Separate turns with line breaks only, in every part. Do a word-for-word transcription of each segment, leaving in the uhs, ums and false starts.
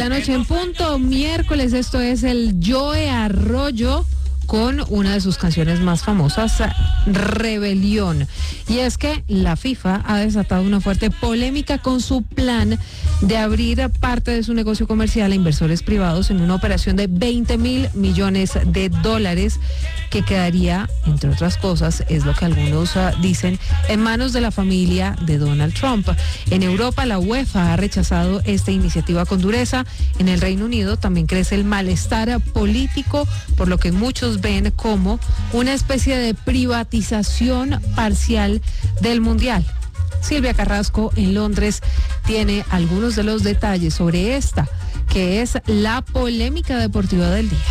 la noche en punto, miércoles, esto es el Joe Arroyo con una de sus canciones más famosas, Rebelión. Y es que la FIFA ha desatado una fuerte polémica con su plan de abrir parte de su negocio comercial a inversores privados en una operación de veinte mil millones de dólares que quedaría, entre otras cosas, es lo que algunos uh, dicen, en manos de la familia de Donald Trump. En Europa, la UEFA ha rechazado esta iniciativa con dureza. En el Reino Unido también crece el malestar político, por lo que muchos ven como una especie de privatización parcial del Mundial. Silvia Carrasco en Londres tiene algunos de los detalles sobre esta, que es la polémica deportiva del día.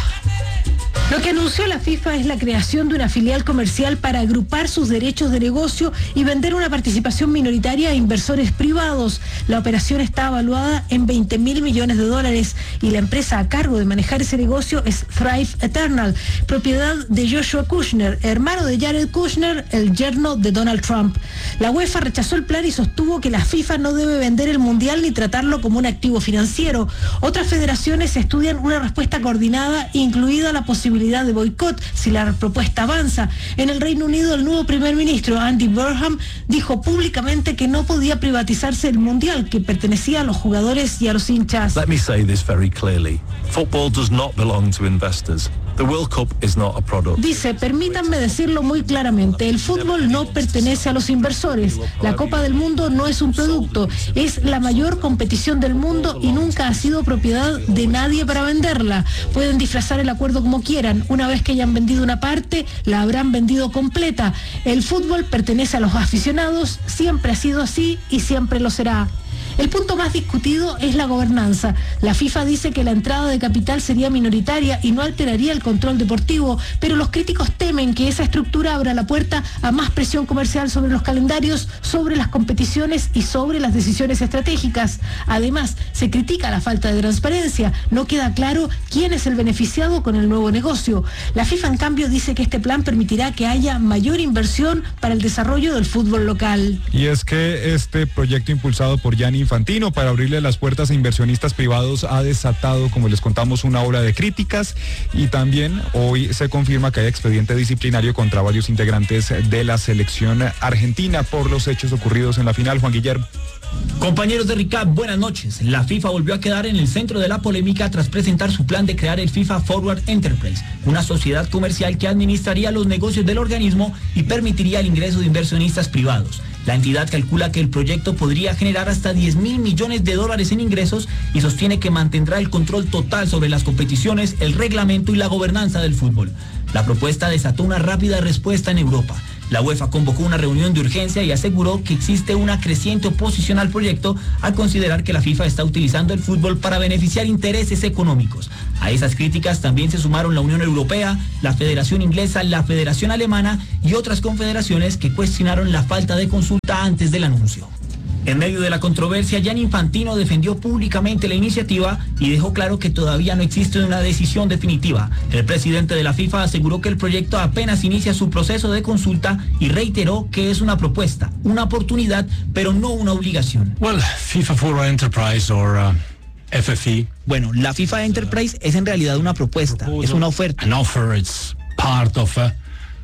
Lo que anunció la FIFA es la creación de una filial comercial para agrupar sus derechos de negocio y vender una participación minoritaria a inversores privados. La operación está evaluada en veinte mil millones de dólares y la empresa a cargo de manejar ese negocio es Thrive Eternal, propiedad de Joshua Kushner, hermano de Jared Kushner, el yerno de Donald Trump. La UEFA rechazó el plan y sostuvo que la FIFA no debe vender el Mundial ni tratarlo como un activo financiero. Otras federaciones estudian una respuesta coordinada, incluida la posibilidad de boicot si la propuesta avanza. En el Reino Unido, el nuevo primer ministro Andy Burnham dijo públicamente que no podía privatizarse el Mundial, que pertenecía a los jugadores y a los hinchas.
Let me say this very clearly. Football does not belong to investors. The World Cup is not a product.
Dice, permítanme decirlo muy claramente, el fútbol no pertenece a los inversores. La Copa del Mundo no es un producto, es la mayor competición del mundo y nunca ha sido propiedad de nadie para venderla. Pueden disfrazar el acuerdo como quieran, una vez que hayan vendido una parte, la habrán vendido completa. El fútbol pertenece a los aficionados, siempre ha sido así y siempre lo será. El punto más discutido es la gobernanza. La FIFA dice que la entrada de capital sería minoritaria y no alteraría el control deportivo, pero los críticos temen que esa estructura abra la puerta a más presión comercial sobre los calendarios, sobre las competiciones y sobre las decisiones estratégicas. Además, se critica la falta de transparencia. No queda claro quién es el beneficiado con el nuevo negocio. La FIFA, en cambio, dice que este plan permitirá que haya mayor inversión para el desarrollo del fútbol local.
Y es que este proyecto impulsado por Gianni Infantino para abrirle las puertas a inversionistas privados ha desatado, como les contamos, una ola de críticas y también hoy se confirma que hay expediente disciplinario contra varios integrantes de la selección argentina por los hechos ocurridos en la final. Juan Guillermo.
Compañeros de RICAP, buenas noches. La FIFA volvió a quedar en el centro de la polémica tras presentar su plan de crear el FIFA Forward Enterprise, una sociedad comercial que administraría los negocios del organismo y permitiría el ingreso de inversionistas privados. La entidad calcula que el proyecto podría generar hasta diez mil millones de dólares en ingresos y sostiene que mantendrá el control total sobre las competiciones, el reglamento y la gobernanza del fútbol. La propuesta desató una rápida respuesta en Europa. La UEFA convocó una reunión de urgencia y aseguró que existe una creciente oposición al proyecto al considerar que la FIFA está utilizando el fútbol para beneficiar intereses económicos. A esas críticas también se sumaron la Unión Europea, la Federación Inglesa, la Federación Alemana y otras confederaciones que cuestionaron la falta de consulta antes del anuncio. En medio de la controversia, Gianni Infantino defendió públicamente la iniciativa y dejó claro que todavía no existe una decisión definitiva. El presidente de la FIFA aseguró que el proyecto apenas inicia su proceso de consulta y reiteró que es una propuesta, una oportunidad, pero no una obligación.
Well, FIFA Forward Enterprise or uh, F F E.
Bueno, la FIFA Enterprise es en realidad una propuesta, es una oferta.
An offer, it's part of a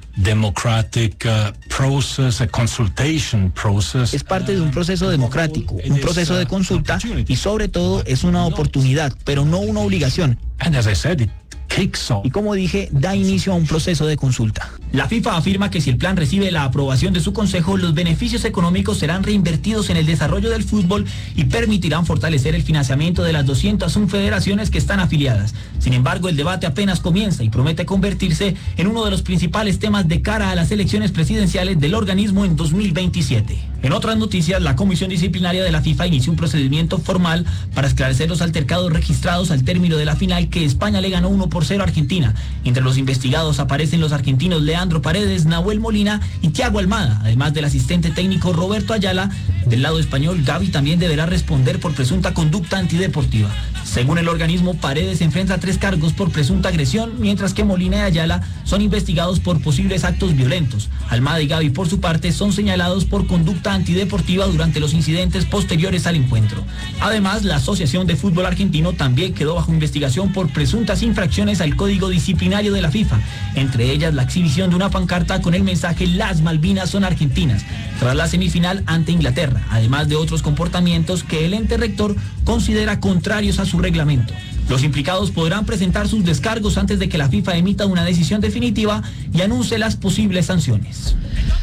democratic uh, process, a consultation process.
Es parte de un proceso democrático, un proceso de consulta y sobre todo es una oportunidad, pero no una obligación.
And as I said, it kicks off.
Y como dije, da inicio a un proceso de consulta. La FIFA afirma que si el plan recibe la aprobación de su consejo, los beneficios económicos serán reinvertidos en el desarrollo del fútbol y permitirán fortalecer el financiamiento de las doscientas una federaciones que están afiliadas. Sin embargo, el debate apenas comienza y promete convertirse en uno de los principales temas de cara a las elecciones presidenciales del organismo en dos mil veintisiete. En otras noticias, la Comisión Disciplinaria de la FIFA inició un procedimiento formal para esclarecer los altercados registrados al término de la final que España le ganó uno por cero a Argentina. Entre los investigados aparecen los argentinos Leandro Paredes, Nahuel Molina y Thiago Almada, además del asistente técnico Roberto Ayala, Del lado español, Gavi también deberá responder por presunta conducta antideportiva. Según el organismo, Paredes enfrenta tres cargos por presunta agresión, mientras que Molina y Ayala son investigados por posibles actos violentos. Almada y Gavi, por su parte, son señalados por conducta antideportiva durante los incidentes posteriores al encuentro. Además, la Asociación de Fútbol Argentino también quedó bajo investigación por presuntas infracciones al Código Disciplinario de la FIFA, entre ellas la exhibición de una pancarta con el mensaje "Las Malvinas son argentinas", tras la semifinal ante Inglaterra, además de otros comportamientos que el ente rector considera contrarios a su reglamento. Los implicados podrán presentar sus descargos antes de que la FIFA emita una decisión definitiva y anuncie las posibles sanciones.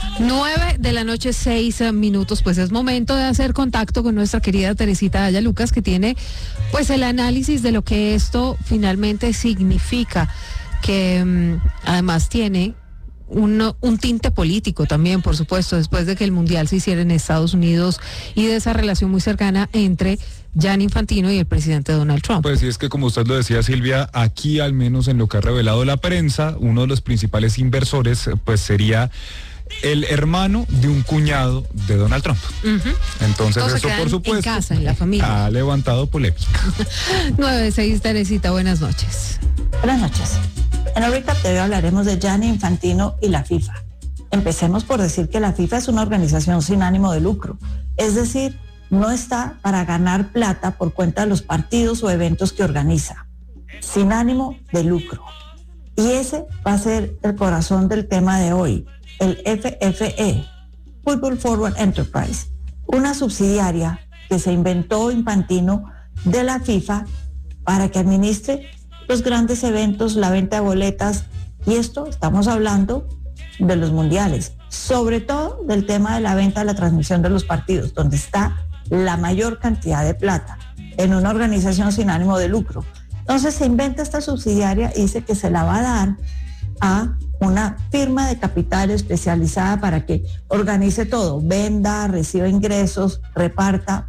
Nueve de la noche, seis minutos, pues es momento de hacer contacto con nuestra querida Teresita Daya Lucas, que tiene pues el análisis de lo que esto finalmente significa, que um, además tiene Un, un tinte político también, por supuesto, después de que el Mundial se hiciera en Estados Unidos y de esa relación muy cercana entre Gianni Infantino y el presidente Donald Trump.
Pues sí, es que como usted lo decía, Silvia, aquí al menos en lo que ha revelado la prensa, uno de los principales inversores pues sería el hermano de un cuñado de Donald Trump. Uh-huh. Entonces
Todo
eso, por supuesto,
en casa, en la familia,
ha levantado polémica.
nueve seis, Teresita, buenas noches.
Buenas noches. En el recap de hoy hablaremos de Gianni Infantino y la FIFA. Empecemos por decir que la FIFA es una organización sin ánimo de lucro, es decir, no está para ganar plata por cuenta de los partidos o eventos que organiza, sin ánimo de lucro. Y ese va a ser el corazón del tema de hoy, el F F E, Football Forward Enterprise, una subsidiaria que se inventó Infantino de la FIFA para que administre los grandes eventos, la venta de boletas, y esto estamos hablando de los mundiales, sobre todo del tema de la venta, de la transmisión de los partidos, donde está la mayor cantidad de plata, en una organización sin ánimo de lucro. Entonces se inventa esta subsidiaria y dice que se la va a dar a una firma de capital especializada para que organice todo, venda, reciba ingresos, reparta,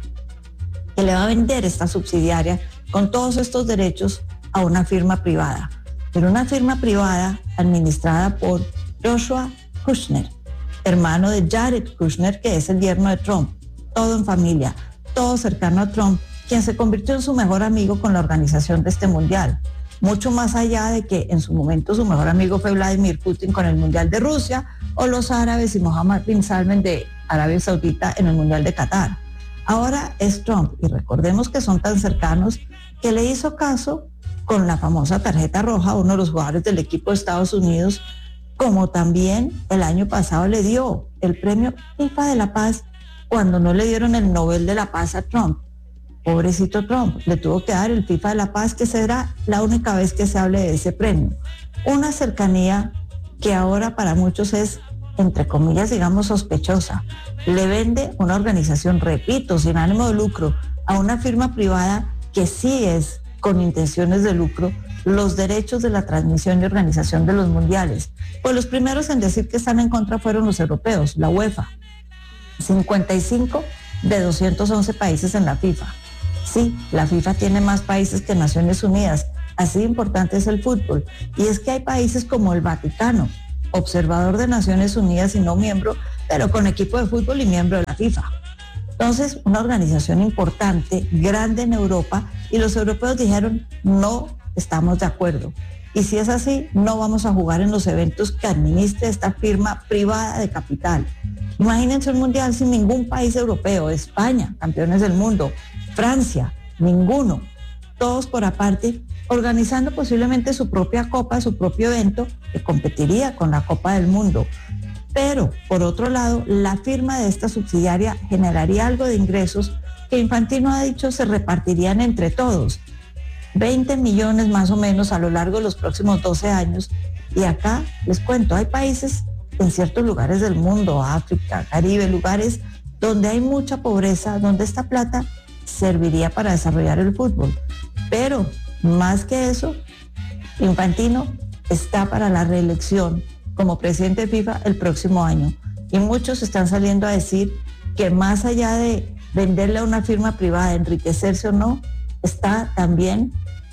que le va a vender esta subsidiaria con todos estos derechos a una firma privada, pero una firma privada administrada por Joshua Kushner, hermano de Jared Kushner, que es el yerno de Trump, todo en familia, todo cercano a Trump, quien se convirtió en su mejor amigo con la organización de este mundial, mucho más allá de que en su momento su mejor amigo fue Vladimir Putin con el mundial de Rusia, o los árabes y Mohammed bin Salman de Arabia Saudita en el mundial de Qatar. Ahora es Trump, y recordemos que son tan cercanos que le hizo caso con la famosa tarjeta roja a uno de los jugadores del equipo de Estados Unidos, como también el año pasado le dio el premio FIFA de la Paz cuando no le dieron el Nobel de la Paz a Trump. Pobrecito Trump, le tuvo que dar el FIFA de la Paz, que será la única vez que se hable de ese premio. Una cercanía que ahora para muchos es, entre comillas, digamos, sospechosa. Le vende una organización, repito, sin ánimo de lucro, a una firma privada que sí es con intenciones de lucro, los derechos de la transmisión y organización de los mundiales. Pues los primeros en decir que están en contra fueron los europeos, la UEFA. cincuenta y cinco de doscientos once países en la FIFA. Sí, la FIFA tiene más países que Naciones Unidas, así de importante es el fútbol. Y es que hay países como el Vaticano, observador de Naciones Unidas y no miembro, pero con equipo de fútbol y miembro de la FIFA. Entonces, una organización importante, grande en Europa, y los europeos dijeron, no estamos de acuerdo. Y si es así, no vamos a jugar en los eventos que administre esta firma privada de capital. Imagínense un mundial sin ningún país europeo, España, campeones del mundo, Francia, ninguno, todos por aparte, organizando posiblemente su propia copa, su propio evento, que competiría con la Copa del Mundo. Pero, por otro lado, la firma de esta subsidiaria generaría algo de ingresos que Infantino ha dicho se repartirían entre todos. veinte millones más o menos a lo largo de los próximos doce años. Y acá, les cuento, hay países en ciertos lugares del mundo, África, Caribe, lugares donde hay mucha pobreza, donde esta plata serviría para desarrollar el fútbol. Pero, más que eso, Infantino está para la reelección como presidente de FIFA el próximo año. Y muchos están saliendo a decir que más allá de venderle a una firma privada, enriquecerse o no, está también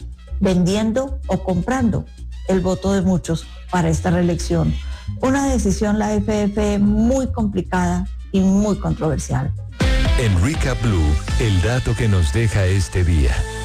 vendiendo o comprando el voto de muchos para esta reelección. Una decisión, la F F E, muy complicada y muy controversial.
En Recap Blue, el dato que nos deja este día.